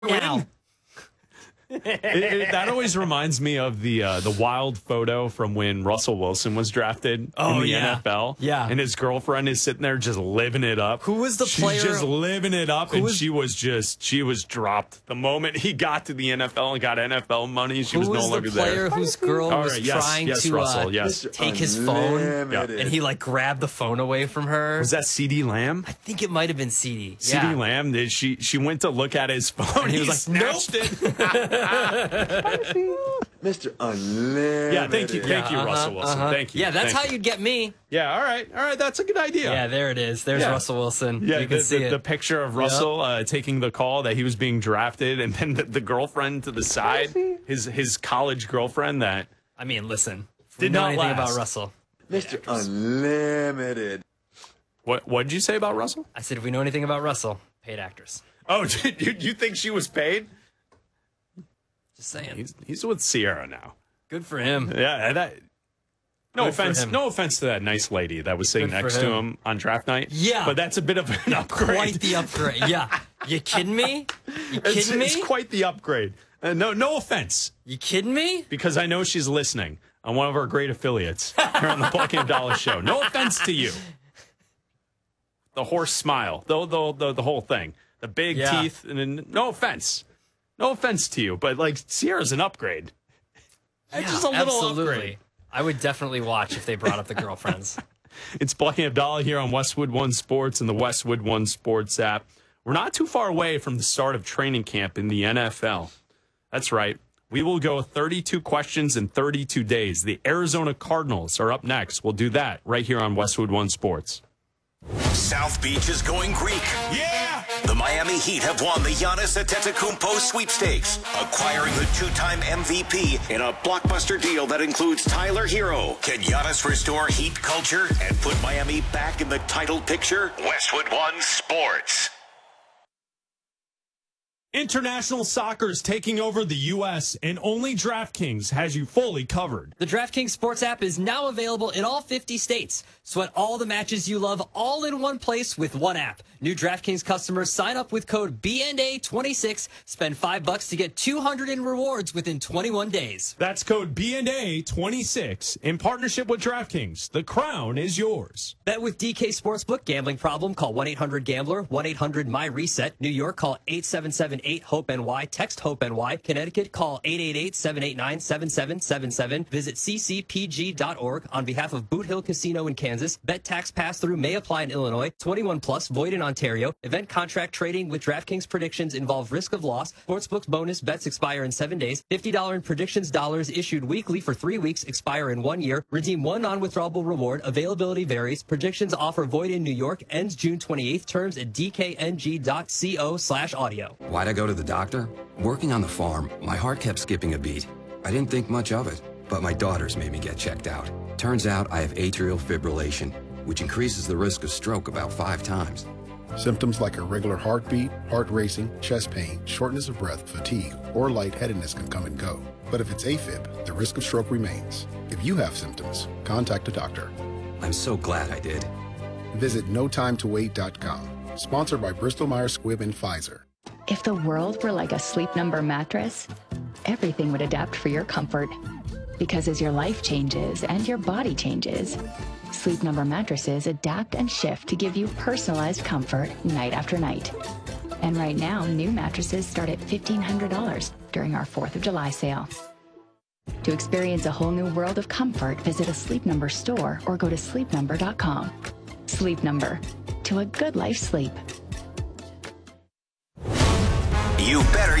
now. That always reminds me of the wild photo from when Russell Wilson was drafted in the NFL. Yeah. And his girlfriend is sitting there just living it up. Who was the player? She's just living it up, and she was dropped. The moment he got to the NFL and got NFL money, she was no longer there. Who was the player whose girl was trying to Russell, take his phone, and he like grabbed the phone away from her? Was that CeeDee Lamb? I think it might have been CeeDee. CeeDee Lamb, she went to look at his phone, and he was like, snatched it. Mr. Unlimited. Yeah, thank you, Russell Wilson. Thank you. Yeah, that's how you'd get me. Yeah, all right, that's a good idea. Yeah, there it is. There's Russell Wilson. Yeah, you can see the picture of Russell taking the call that he was being drafted, and then the girlfriend to the side, his college girlfriend that. I mean, listen, did know not anything last. about Russell. Mr. Unlimited. What did you say about Russell? I said, if we know anything about Russell, paid actress. Oh, you think she was paid? Just saying. He's with Sierra now. Good for him. Yeah, no offense to that nice lady that was sitting next to him on draft night. Yeah. But that's a bit of an upgrade. Quite the upgrade. Yeah. You kidding me? It's quite the upgrade. No offense. You kidding me? Because I know she's listening on one of our great affiliates here on the Buckingham Dollar Show. No offense to you. The horse smile, the whole thing, the big teeth, and then, no offense to you, but like Sierra's an upgrade. It's just a little upgrade. I would definitely watch if they brought up the girlfriends. It's Buckingham Dollar here on Westwood One Sports and the Westwood One Sports app. We're not too far away from the start of training camp in the NFL. That's right. We will go 32 questions in 32 days. The Arizona Cardinals are up next. We'll do that right here on Westwood One Sports. South Beach is going Greek. Yeah! The Miami Heat have won the Giannis Antetokounmpo sweepstakes, acquiring the two-time MVP in a blockbuster deal that includes Tyler Hero. Can Giannis restore Heat culture and put Miami back in the title picture? Westwood One Sports. International soccer is taking over the U.S., and only DraftKings has you fully covered. The DraftKings Sports app is now available in all 50 states. Sweat all the matches you love all in one place with one app. New DraftKings customers sign up with code BNA26, spend $5 to get $200 in rewards within 21 days. That's code BNA26 in partnership with DraftKings. The crown is yours. Bet with DK Sportsbook. Gambling problem? Call 1-800-GAMBLER, 1-800-MY-RESET. New York, call 877-8-HOPE-NY. Text HOPE-NY. Connecticut, call 888-789-7777. Visit ccpg.org on behalf of Boot Hill Casino in Kansas. Bet tax pass-through may apply in Illinois. 21 plus, void in Ontario. Event contract trading with DraftKings predictions involve risk of loss. Sportsbook's bonus bets expire in 7 days. $50 in predictions dollars issued weekly for 3 weeks, expire in 1 year. Redeem one non-withdrawable reward. Availability varies. Predictions offer void in New York. Ends June 28th. Terms at dkng.co/audio. Why'd I go to the doctor? Working on the farm, my heart kept skipping a beat. I didn't think much of it, but my daughters made me get checked out. Turns out I have atrial fibrillation, which increases the risk of stroke about 5 times. Symptoms like irregular heartbeat, heart racing, chest pain, shortness of breath, fatigue, or lightheadedness can come and go. But if it's AFib, the risk of stroke remains. If you have symptoms, contact a doctor. I'm so glad I did. Visit notimetowait.com. Sponsored by Bristol Myers Squibb and Pfizer. If the world were like a Sleep Number mattress, everything would adapt for your comfort. Because as your life changes and your body changes, Sleep Number mattresses adapt and shift to give you personalized comfort night after night. And right now, new mattresses start at $1,500 during our 4th of July sale. To experience a whole new world of comfort, visit a Sleep Number store or go to sleepnumber.com. Sleep Number. To a good life sleep. You better